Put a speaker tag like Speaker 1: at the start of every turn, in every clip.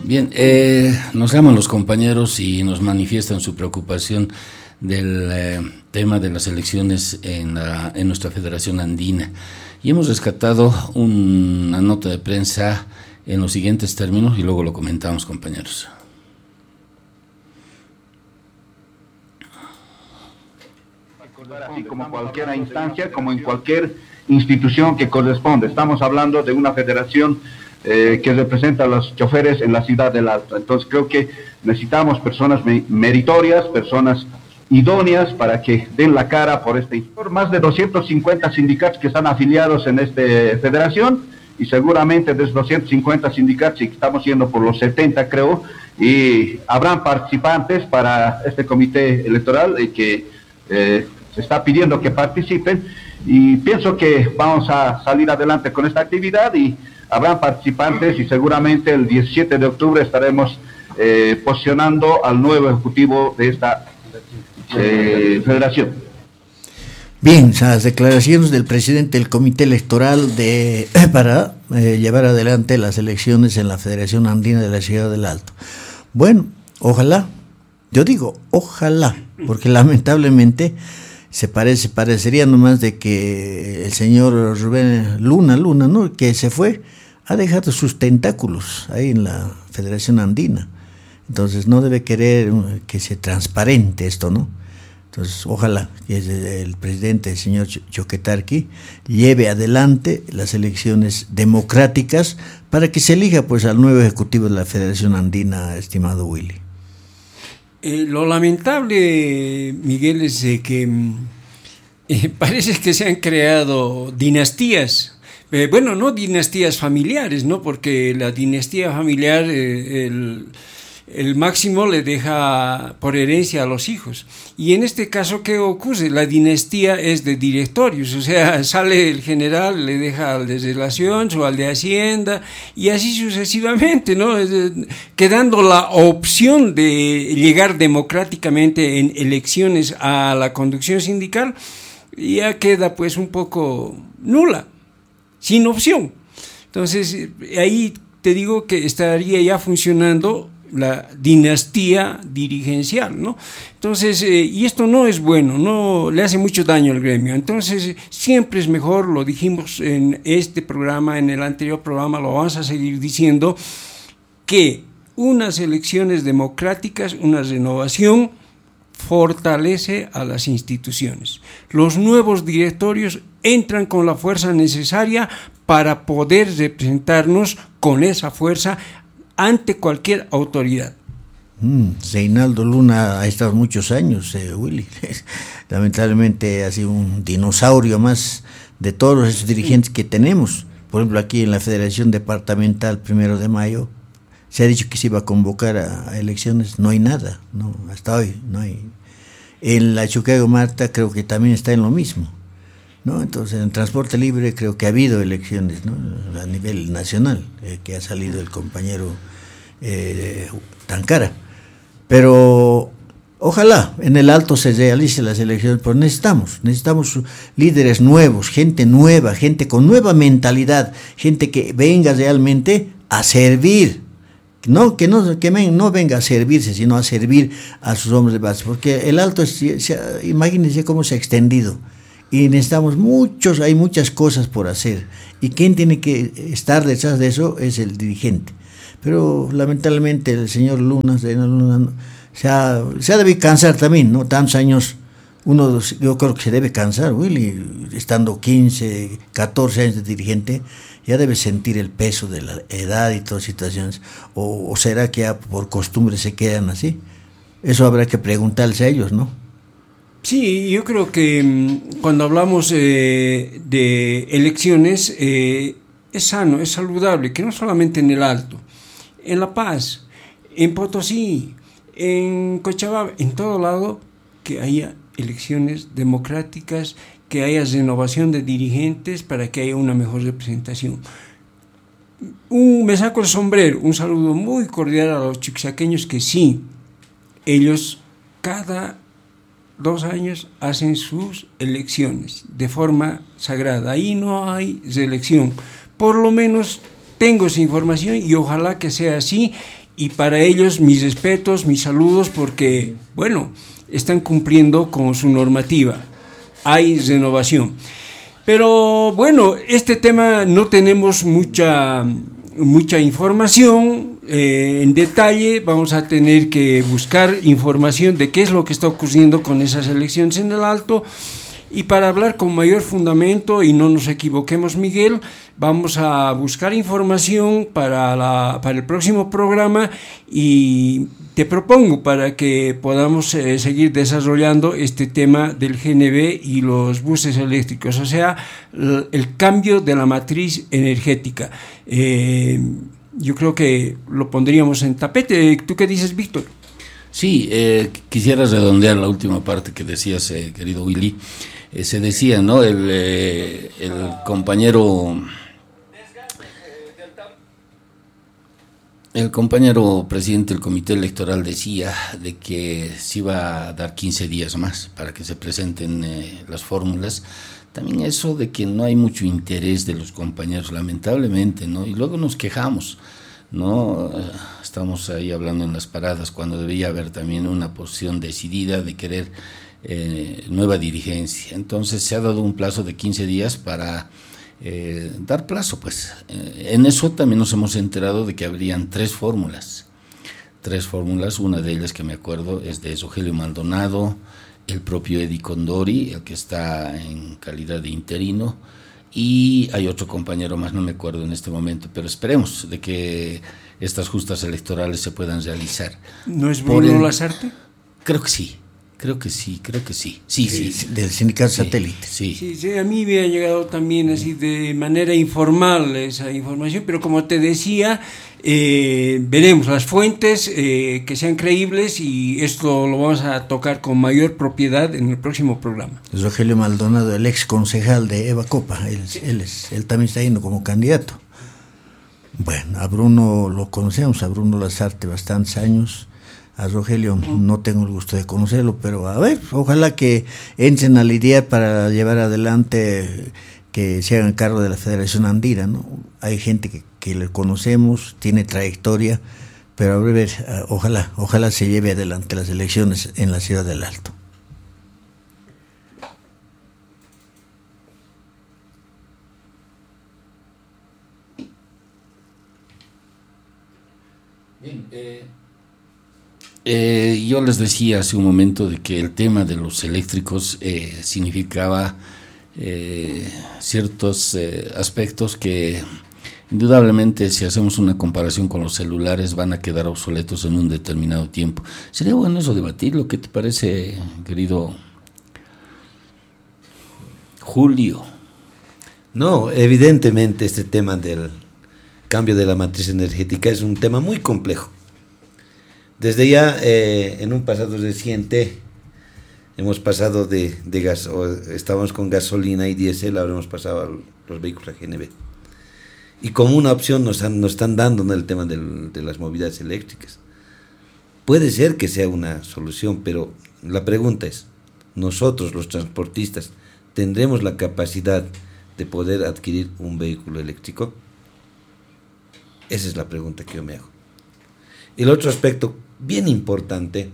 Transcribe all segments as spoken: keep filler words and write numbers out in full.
Speaker 1: Bien, eh, nos llaman los compañeros y nos manifiestan su preocupación del eh, tema de las elecciones en, la, en nuestra Federación Andina. Y hemos rescatado un, una nota de prensa en los siguientes términos y luego lo comentamos, compañeros.
Speaker 2: Así como cualquier instancia, como en cualquier institución que corresponde. Estamos hablando de una federación eh, que representa a los choferes en la ciudad del Alto. Entonces creo que necesitamos personas meritorias, personas idóneas para que den la cara por este. Por más de doscientos cincuenta sindicatos que están afiliados en esta federación, y seguramente de esos doscientos cincuenta sindicatos, y estamos yendo por los setenta creo, y habrán participantes para este comité electoral y que eh, se está pidiendo que participen, y pienso que vamos a salir adelante con esta actividad y habrán participantes, y seguramente el diecisiete de octubre estaremos eh, posicionando al nuevo ejecutivo de esta eh, federación.
Speaker 3: Bien, las declaraciones del presidente del comité electoral de para eh, llevar adelante las elecciones en la Federación Andina de la Ciudad del Alto. Bueno, ojalá, yo digo ojalá, porque lamentablemente se parece, parecería nomás de que el señor Rubén Luna, Luna, ¿no?, que se fue, ha dejado sus tentáculos ahí en la Federación Andina. Entonces no debe querer que se transparente esto, ¿no? Entonces ojalá que el presidente, el señor Choquetarqui, lleve adelante las elecciones democráticas para que se elija pues al nuevo ejecutivo de la Federación Andina, estimado Willy.
Speaker 4: Eh, lo lamentable, Miguel, es de que eh, parece que se han creado dinastías. Eh, bueno, no dinastías familiares, ¿no? Porque la dinastía familiar, eh, el, el máximo le deja por herencia a los hijos. Y en este caso, ¿qué ocurre? La dinastía es de directorios, o sea, sale el general, le deja al de relaciones o al de Hacienda, y así sucesivamente, ¿no? Quedando la opción de llegar democráticamente en elecciones a la conducción sindical, ya queda pues un poco nula, sin opción. Entonces, ahí te digo que estaría ya funcionando la dinastía dirigencial, ¿no? Entonces, eh, y esto no es bueno, no le hace mucho daño al gremio. Entonces, siempre es mejor, lo dijimos en este programa, en el anterior programa, lo vamos a seguir diciendo, que unas elecciones democráticas, una renovación, fortalece a las instituciones. Los nuevos directorios entran con la fuerza necesaria para poder representarnos con esa fuerza ante cualquier autoridad.
Speaker 3: Mm, Reinaldo Luna ha estado muchos años, eh, Willy. Lamentablemente ha sido un dinosaurio más de todos esos dirigentes que tenemos. Por ejemplo, aquí en la Federación Departamental, primero de mayo, se ha dicho que se iba a convocar a, a elecciones, no hay nada, no, hasta hoy no hay. En la Chuquiago Marta creo que también está en lo mismo, ¿no? Entonces en transporte libre creo que ha habido elecciones, ¿no?, a nivel nacional, eh, que ha salido el compañero eh, Tancara, pero ojalá en el Alto se realicen las elecciones, pero necesitamos, necesitamos líderes nuevos, gente nueva, gente con nueva mentalidad, gente que venga realmente a servir. No, que no, que no venga a servirse, sino a servir a sus hombres de base, porque el Alto, es, se, imagínense cómo se ha extendido, y necesitamos muchos, hay muchas cosas por hacer, y quien tiene que estar detrás de eso es el dirigente. Pero lamentablemente el señor Luna, señor Luna se ha, se ha debido cansar también, ¿no? Tantos años, uno, yo creo que se debe cansar, Willy, estando quince, catorce años de dirigente, ya debe sentir el peso de la edad y todas situaciones, o, o será que ya por costumbre se quedan así. Eso habrá que preguntarles a ellos, ¿no?
Speaker 4: Sí, yo creo que mmm, cuando hablamos eh, de elecciones eh, es sano, es saludable, que no solamente en el Alto, en La Paz, en Potosí, en Cochabamba, en todo lado, que haya elecciones democráticas, que haya renovación de dirigentes para que haya una mejor representación. Un, me saco el sombrero, un saludo muy cordial a los chuquisaqueños que sí, ellos cada dos años hacen sus elecciones de forma sagrada, ahí no hay reelección, por lo menos tengo esa información y ojalá que sea así y para ellos mis respetos, mis saludos, porque, bueno, están cumpliendo con su normativa. Hay renovación. Pero, bueno, este tema no tenemos mucha, mucha información eh, en detalle. Vamos a tener que buscar información de qué es lo que está ocurriendo con esas elecciones en el Alto. Y para hablar con mayor fundamento y no nos equivoquemos, Miguel, vamos a buscar información para, la, para el próximo programa y te propongo para que podamos eh, seguir desarrollando este tema del G N B y los buses eléctricos, o sea, el, el cambio de la matriz energética. Eh, yo creo que lo pondríamos en tapete. ¿Tú qué dices, Víctor?
Speaker 1: Sí, eh, quisiera redondear la última parte que decías, eh, querido Willy. Eh, se decía, ¿no? El, eh, el compañero el compañero presidente del comité electoral decía de que se iba a dar quince días más para que se presenten eh, las fórmulas. También eso de que no hay mucho interés de los compañeros, lamentablemente, ¿no? Y luego nos quejamos, ¿no? Estamos ahí hablando en las paradas cuando debería haber también una posición decidida de querer Eh, nueva dirigencia. Entonces se ha dado un plazo de quince días para eh, dar plazo, pues. Eh, en eso también nos hemos enterado de que habrían tres fórmulas, tres fórmulas, una de ellas que me acuerdo es de Rogelio Maldonado, el propio Eddie Condori, el que está en calidad de interino, y hay otro compañero más, no me acuerdo en este momento, pero esperemos de que estas justas electorales se puedan realizar.
Speaker 4: ¿No es Bruno
Speaker 1: el,
Speaker 4: Lasarte?
Speaker 1: Creo que sí. Creo que sí, creo que sí. Sí, sí.
Speaker 3: sí. Del sindicato
Speaker 1: sí,
Speaker 3: satélite.
Speaker 1: Sí.
Speaker 4: Sí, sí. A mí me ha llegado también así de manera informal esa información, pero como te decía, eh, veremos las fuentes eh, que sean creíbles y esto lo vamos a tocar con mayor propiedad en el próximo programa.
Speaker 3: Rogelio Maldonado, el ex concejal de Eva Copa, él, sí. él, es, él también está yendo como candidato. Bueno, a Bruno lo conocemos, a Bruno Lasarte bastantes años. A Rogelio no tengo el gusto de conocerlo, pero a ver, ojalá que entren a lidiar para llevar adelante que se hagan cargo de la Federación Andina, ¿no? Hay gente que, que le conocemos, tiene trayectoria, pero a ver, ojalá, ojalá se lleve adelante las elecciones en la ciudad del Alto.
Speaker 1: Bien, eh... Eh, yo les decía hace un momento de que el tema de los eléctricos eh, significaba eh, ciertos eh, aspectos que indudablemente, si hacemos una comparación con los celulares, van a quedar obsoletos en un determinado tiempo. Sería bueno eso debatirlo. ¿Qué te parece, querido Julio?
Speaker 5: No, evidentemente este tema del cambio de la matriz energética es un tema muy complejo. Desde ya, eh, en un pasado reciente, hemos pasado de, de gas, o estábamos con gasolina y diésel, ahora hemos pasado a los vehículos a G N B. Y como una opción nos, han, nos están dando, ¿no?, el tema del, de las movilidades eléctricas. Puede ser que sea una solución, pero la pregunta es, ¿nosotros los transportistas tendremos la capacidad de poder adquirir un vehículo eléctrico? Esa es la pregunta que yo me hago. El otro aspecto bien importante,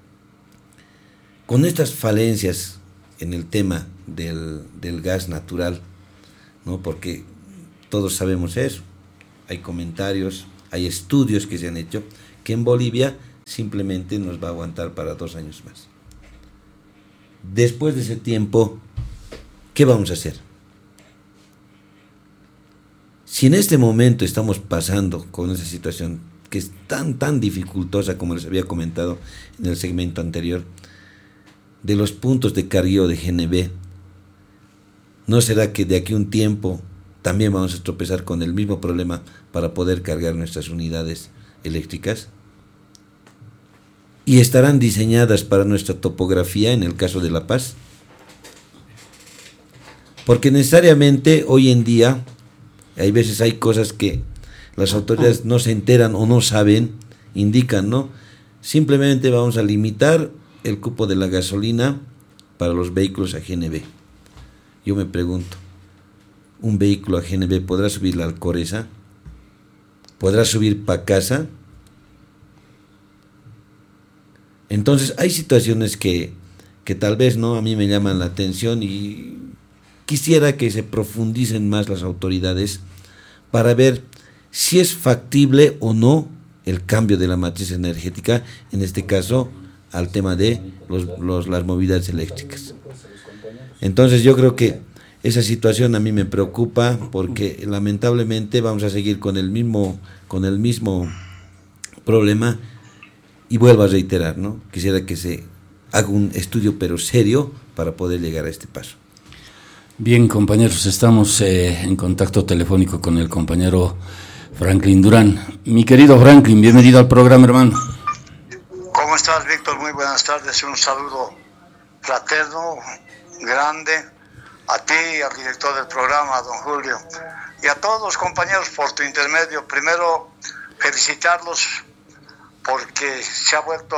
Speaker 5: con estas falencias en el tema del, del gas natural, ¿no?, porque todos sabemos eso, hay comentarios, hay estudios que se han hecho, que en Bolivia simplemente nos va a aguantar para dos años más. Después de ese tiempo, ¿qué vamos a hacer? Si en este momento estamos pasando con esa situación que es tan, tan dificultosa, como les había comentado en el segmento anterior, de los puntos de cargueo de G N B, ¿no será que de aquí a un tiempo también vamos a tropezar con el mismo problema para poder cargar nuestras unidades eléctricas? ¿Y estarán diseñadas para nuestra topografía en el caso de La Paz? Porque necesariamente hoy en día hay veces hay cosas que las autoridades no se enteran o no saben, indican, ¿no? Simplemente vamos a limitar el cupo de la gasolina para los vehículos a G N B. Yo me pregunto, ¿un vehículo a G N B podrá subir la Alcoreza? ¿Podrá subir Pacasa? Entonces hay situaciones que, que tal vez no a mí me llaman la atención y quisiera que se profundicen más las autoridades para ver si es factible o no el cambio de la matriz energética, en este caso al tema de los, los, las movidas eléctricas. Entonces yo creo que esa situación a mí me preocupa porque lamentablemente vamos a seguir con el mismo, con el mismo problema y vuelvo a reiterar, ¿no? Quisiera que se haga un estudio pero serio para poder llegar a este paso.
Speaker 1: Bien, compañeros, estamos eh, en contacto telefónico con el compañero Franklin Durán. Mi querido Franklin, bienvenido al programa, hermano.
Speaker 6: ¿Cómo estás, Víctor? Muy buenas tardes. Un saludo fraterno, grande, a ti y al director del programa, don Julio, y a todos los compañeros por tu intermedio. Primero, felicitarlos porque se ha vuelto,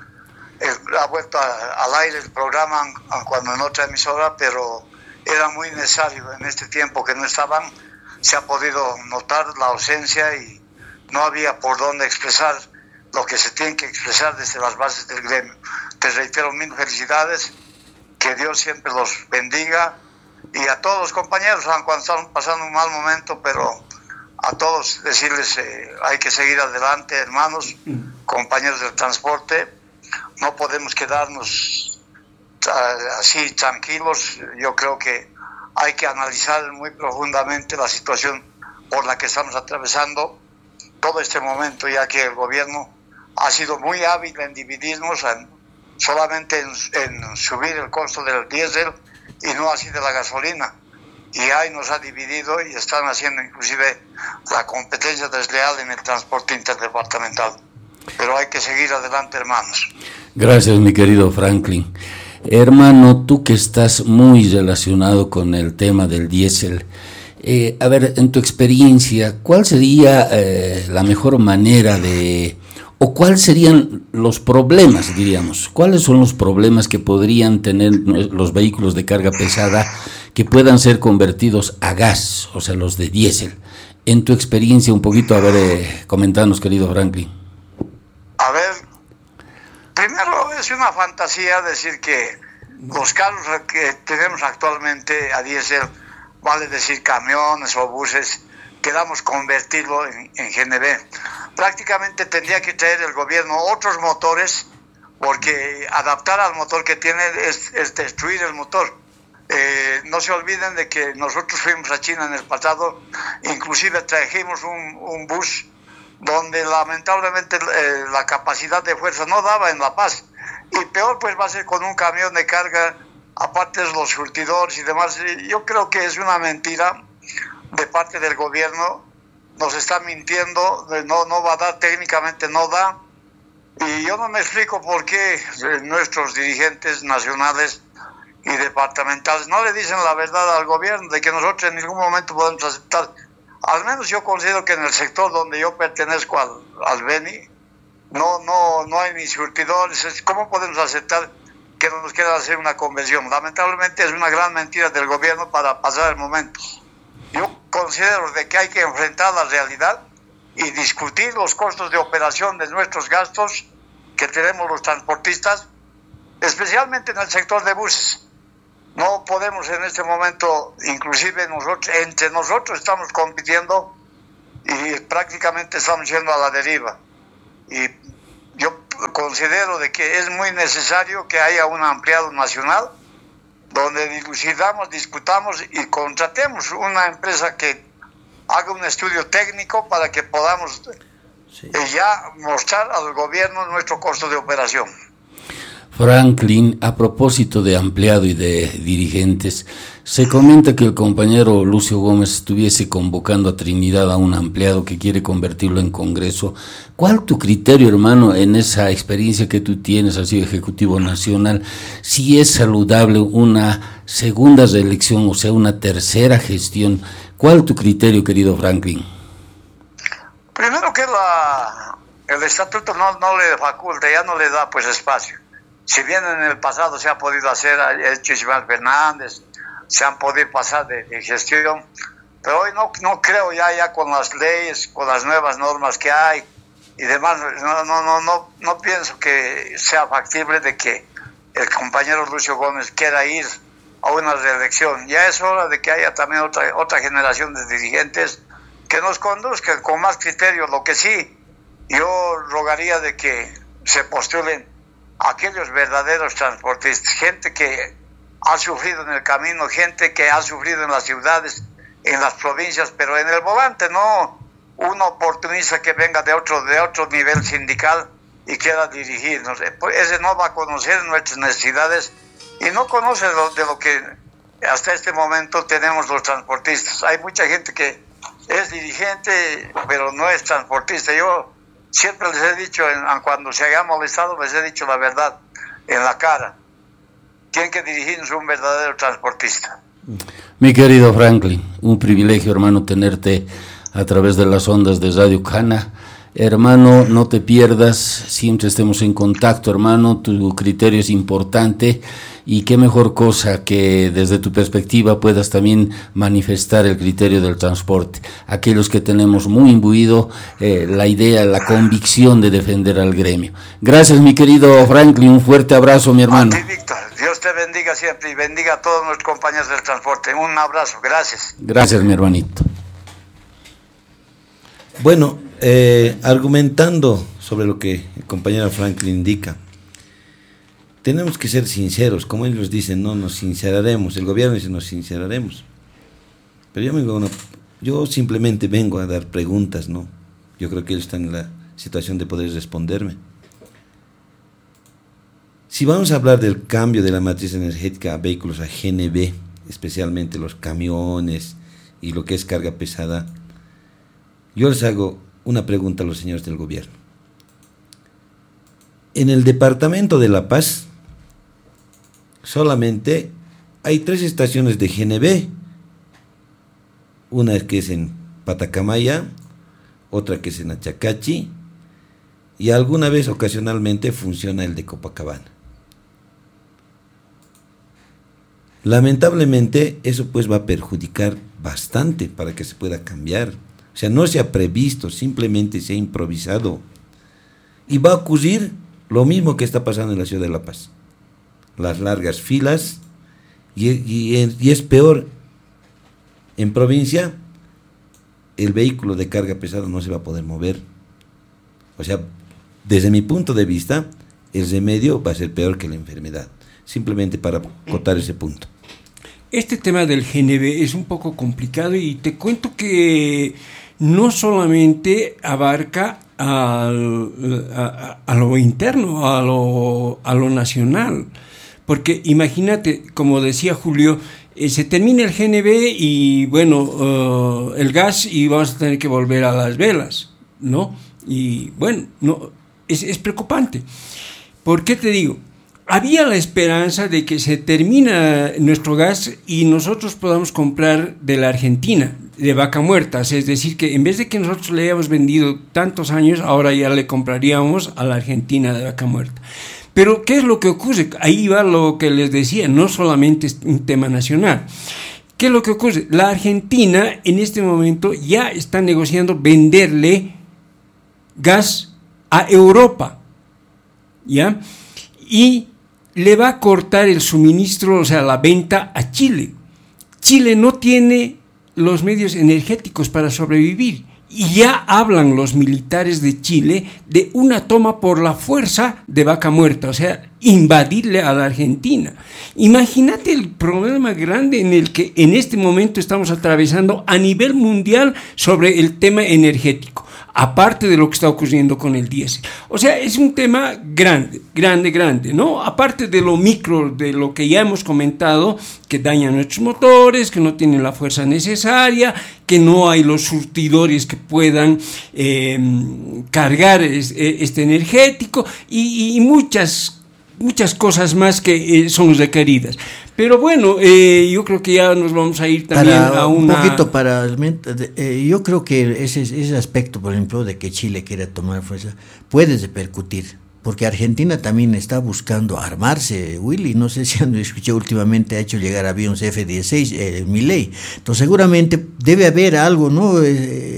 Speaker 6: el, ha vuelto a, al aire el programa, cuando en otra emisora, pero era muy necesario en este tiempo que no estaban. Se ha podido notar la ausencia y no había por dónde expresar lo que se tiene que expresar desde las bases del gremio. Te reitero mil felicidades, que Dios siempre los bendiga, y a todos los compañeros, aunque están pasando un mal momento, pero a todos decirles eh, hay que seguir adelante, hermanos, compañeros del transporte. No podemos quedarnos uh, así tranquilos. Yo creo que hay que analizar muy profundamente la situación por la que estamos atravesando todo este momento, ya que el gobierno ha sido muy hábil en dividirnos, en, solamente en, en subir el costo del diésel y no así de la gasolina. Y ahí nos ha dividido y están haciendo inclusive la competencia desleal en el transporte interdepartamental. Pero hay que seguir adelante, hermanos.
Speaker 1: Gracias, mi querido Franklin. Hermano, tú que estás muy relacionado con el tema del diésel, eh, a ver, en tu experiencia, ¿cuál sería eh, la mejor manera de, o cuáles serían los problemas, diríamos? ¿Cuáles son los problemas que podrían tener los vehículos de carga pesada que puedan ser convertidos a gas, o sea, los de diésel? En tu experiencia, un poquito, a ver, eh, comentanos, querido Franklin.
Speaker 6: A ver, primero es una fantasía decir que los carros que tenemos actualmente a diésel, vale decir camiones o buses, queramos convertirlo en, en G N B. Prácticamente tendría que traer el gobierno otros motores, porque adaptar al motor que tiene es, es destruir el motor. Eh, no se olviden de que nosotros fuimos a China en el pasado, inclusive trajimos un, un bus donde lamentablemente eh, la capacidad de fuerza no daba en La Paz, y peor pues va a ser con un camión de carga, aparte de los surtidores y demás. Yo creo que es una mentira de parte del gobierno, nos está mintiendo, no, no va a dar, técnicamente no da, y yo no me explico por qué nuestros dirigentes nacionales y departamentales no le dicen la verdad al gobierno, de que nosotros en ningún momento podemos aceptar. Al menos yo considero que en el sector donde yo pertenezco al, al Beni, no, no, no hay ni surtidores. ¿Cómo podemos aceptar que nos quieran hacer una convención? Lamentablemente es una gran mentira del gobierno para pasar el momento. Yo considero de que hay que enfrentar la realidad y discutir los costos de operación de nuestros gastos que tenemos los transportistas, especialmente en el sector de buses. No podemos en este momento, inclusive nosotros, entre nosotros estamos compitiendo y prácticamente estamos yendo a la deriva. Y yo considero de que es muy necesario que haya un ampliado nacional donde dilucidamos, discutamos y contratemos una empresa que haga un estudio técnico para que podamos sí. eh, ya mostrar al gobierno nuestro costo de operación.
Speaker 1: Franklin, a propósito de ampliado y de dirigentes, se comenta que el compañero Lucio Gómez estuviese convocando a Trinidad a un ampliado que quiere convertirlo en Congreso. ¿Cuál tu criterio, hermano, en esa experiencia que tú tienes, has sido Ejecutivo Nacional, si es saludable una segunda reelección, o sea, una tercera gestión? ¿Cuál tu criterio, querido Franklin?
Speaker 6: Primero que la, el estatuto no, no le faculta, ya no le da pues espacio. Si bien en el pasado se ha podido hacer, ha hecho Ismael Fernández, se han podido pasar de, de gestión, pero hoy no, no creo ya, ya con las leyes, con las nuevas normas que hay, y demás, no, no, no, no, no pienso que sea factible de que el compañero Lucio Gómez quiera ir a una reelección. Ya es hora de que haya también otra, otra generación de dirigentes que nos conduzcan con más criterio. Lo que sí, yo rogaría de que se postulen aquellos verdaderos transportistas, gente que ha sufrido en el camino, gente que ha sufrido en las ciudades, en las provincias, pero en el volante, no un oportunista que venga de otro, de otro nivel sindical y quiera dirigirnos. Ese no va a conocer nuestras necesidades y no conoce lo, de lo que hasta este momento tenemos los transportistas. Hay mucha gente que es dirigente, pero no es transportista. Yo siempre les he dicho, en, cuando se haya molestado, les he dicho la verdad en la cara. Tienen que dirigirnos un verdadero transportista.
Speaker 1: Mi querido Franklin, un privilegio, hermano, tenerte a través de las ondas de Radio Cana. Hermano, no te pierdas, siempre estemos en contacto, hermano, tu criterio es importante y qué mejor cosa que desde tu perspectiva puedas también manifestar el criterio del transporte. Aquellos que tenemos muy imbuido eh, la idea, la convicción de defender al gremio. Gracias, mi querido Franklin, un fuerte abrazo, mi hermano.
Speaker 6: A ti, Víctor, Dios te bendiga siempre y bendiga a todos nuestros compañeros del transporte. Un abrazo, gracias.
Speaker 1: Gracias, mi hermanito.
Speaker 5: Bueno, eh, argumentando sobre lo que el compañero Franklin indica, tenemos que ser sinceros, como ellos dicen, no nos sinceraremos, el gobierno dice nos sinceraremos, pero yo, vengo a una, yo simplemente vengo a dar preguntas, ¿no? Yo creo que ellos están en la situación de poder responderme. Si vamos a hablar del cambio de la matriz energética a vehículos a G N V, especialmente los camiones y lo que es carga pesada, yo les hago una pregunta a los señores del gobierno. En el departamento de La Paz solamente hay tres estaciones de G N V, una que es en Patacamaya, otra que es en Achacachi y alguna vez ocasionalmente funciona el de Copacabana. Lamentablemente eso pues va a perjudicar bastante para que se pueda cambiar. O sea, no se ha previsto, simplemente se ha improvisado. Y va a ocurrir lo mismo que está pasando en la ciudad de La Paz. Las largas filas, y, y, y es peor, en provincia, el vehículo de carga pesada no se va a poder mover. O sea, desde mi punto de vista, el remedio va a ser peor que la enfermedad. Simplemente para acotar ese punto.
Speaker 4: Este tema del G N V es un poco complicado y te cuento que no solamente abarca al, a, a lo interno, a lo, a lo nacional, porque imagínate, como decía Julio, eh, se termina el G N V y bueno, uh, el gas y vamos a tener que volver a las velas, ¿no? Y bueno, no, es, es preocupante. ¿Por qué te digo? Había la esperanza de que se termina nuestro gas y nosotros podamos comprar de la Argentina, de Vaca Muerta, es decir, que en vez de que nosotros le hayamos vendido tantos años, ahora ya le compraríamos a la Argentina de Vaca Muerta. Pero, ¿qué es lo que ocurre? Ahí va lo que les decía, no solamente es un tema nacional. ¿Qué es lo que ocurre? La Argentina en este momento ya está negociando venderle gas a Europa, ¿ya? Y le va a cortar el suministro, o sea, la venta a Chile. Chile no tiene los medios energéticos para sobrevivir y ya hablan los militares de Chile de una toma por la fuerza de Vaca Muerta, o sea, invadirle a la Argentina. Imagínate el problema grande en el que en este momento estamos atravesando a nivel mundial sobre el tema energético, aparte de lo que está ocurriendo con el diésel. O sea, es un tema grande, grande, grande, ¿no? Aparte de lo micro, de lo que ya hemos comentado, que dañan nuestros motores, que no tienen la fuerza necesaria, que no hay los surtidores que puedan eh, cargar es, este energético y, y muchas muchas cosas más que eh, son requeridas. Pero bueno, eh, yo creo que ya nos vamos a ir también
Speaker 3: para,
Speaker 4: a una...
Speaker 3: Un poquito para... Eh, yo creo que ese, ese aspecto, por ejemplo, de que Chile quiera tomar fuerza, puede repercutir, porque Argentina también está buscando armarse, Willy, no sé si han escuchado últimamente, ha hecho llegar aviones F dieciséis, eh, Milei, entonces seguramente debe haber algo, ¿no? Eh,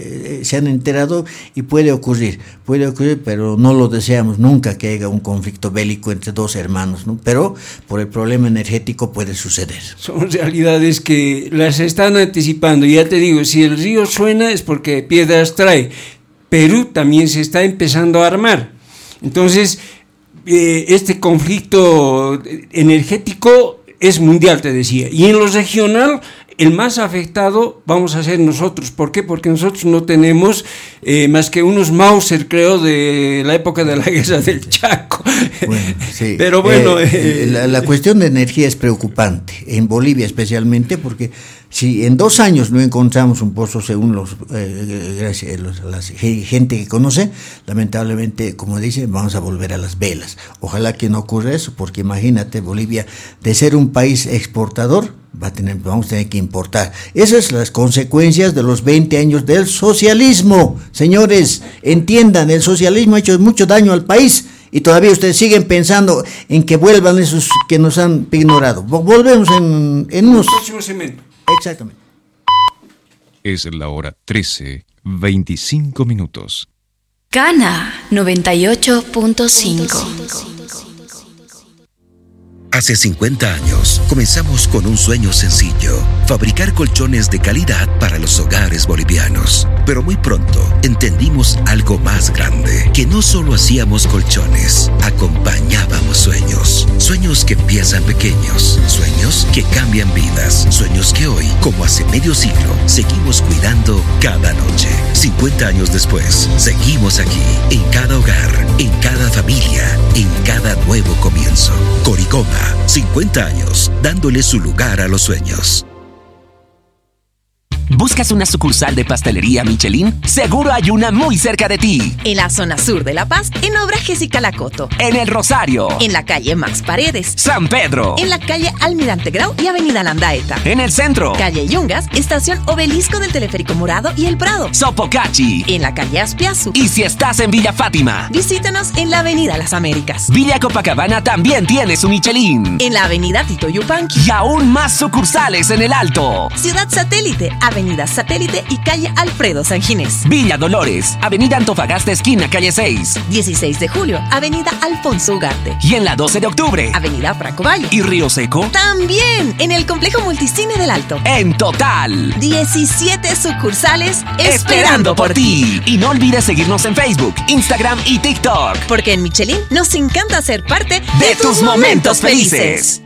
Speaker 3: se han enterado y puede ocurrir, puede ocurrir, pero no lo deseamos nunca que haya un conflicto bélico entre dos hermanos, ¿no? Pero por el problema energético puede suceder.
Speaker 4: Son realidades que las están anticipando. Ya te digo, si el río suena es porque piedras trae. Perú también se está empezando a armar. Entonces, eh, este conflicto energético es mundial, te decía. Y en lo regional, el más afectado vamos a ser nosotros. ¿Por qué? Porque nosotros no tenemos eh, más que unos Mauser, creo, de la época de la guerra del Chaco.
Speaker 3: Bueno, sí.
Speaker 4: Pero bueno...
Speaker 3: Eh,
Speaker 4: eh,
Speaker 3: la, la cuestión de energía es preocupante, en Bolivia especialmente, porque si en dos años no encontramos un pozo según los, eh, gracias, los la gente que conoce, lamentablemente, como dicen, vamos a volver a las velas. Ojalá que no ocurra eso, porque imagínate, Bolivia, de ser un país exportador, va a tener, vamos a tener que importar. Esas son las consecuencias de los veinte años del socialismo. Señores, entiendan, el socialismo ha hecho mucho daño al país y todavía ustedes siguen pensando en que vuelvan esos que nos han ignorado. Volvemos en, en unos...
Speaker 4: próximo segmento.
Speaker 3: Exactamente.
Speaker 7: Es la hora trece, veinticinco minutos.
Speaker 8: Cana noventa y ocho punto cinco.
Speaker 9: Hace cincuenta años comenzamos con un sueño sencillo: fabricar colchones de calidad para los hogares bolivianos. Pero muy pronto entendimos algo más grande, que no solo hacíamos colchones, acompañábamos sueños. Sueños que empiezan pequeños, sueños que cambian vidas, sueños que hoy, como hace medio siglo, seguimos cuidando cada noche. cincuenta años después, seguimos aquí, en cada hogar, en cada familia, en cada nuevo comienzo. Coricoma, cincuenta años, dándole su lugar a los sueños.
Speaker 10: ¿Buscas una sucursal de pastelería Michelin? Seguro hay una muy cerca de ti.
Speaker 11: En la zona sur de La Paz, en Obra Jessica Lacoto.
Speaker 10: En El Rosario.
Speaker 11: En la calle Max Paredes.
Speaker 10: San Pedro.
Speaker 11: En la calle Almirante Grau y Avenida Landaeta.
Speaker 10: En el centro.
Speaker 11: Calle Yungas, estación Obelisco del Teleférico Morado y El Prado.
Speaker 10: Sopocachi.
Speaker 11: En la calle Aspiazu.
Speaker 10: Y si estás en Villa Fátima,
Speaker 11: visítanos en la Avenida Las Américas.
Speaker 10: Villa Copacabana también tiene su Michelin.
Speaker 11: En la Avenida Tito Yupanqui.
Speaker 10: Y aún más sucursales en el Alto.
Speaker 11: Ciudad Satélite, Avenida Satélite y calle Alfredo Sanginés.
Speaker 10: Villa Dolores, Avenida Antofagasta esquina calle seis.
Speaker 11: dieciséis de julio, Avenida Alfonso Ugarte.
Speaker 10: Y en la doce de octubre,
Speaker 11: Avenida Franco Valle.
Speaker 10: ¿Y Río Seco?
Speaker 11: También en el Complejo Multicine del Alto.
Speaker 10: En total,
Speaker 11: diecisiete sucursales esperando,
Speaker 10: esperando por ti. Y no olvides seguirnos en Facebook, Instagram y TikTok.
Speaker 11: Porque en Michelin nos encanta ser parte
Speaker 10: de, de tus momentos felices.